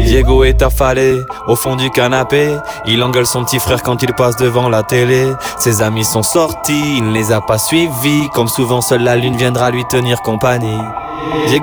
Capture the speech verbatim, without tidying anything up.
Diego est affalé au fond du canapé. Il engueule son petit frère quand il passe devant la télé. Ses amis sont sortis, il ne les a pas suivis. Comme souvent seule la lune viendra lui tenir compagnie. Diego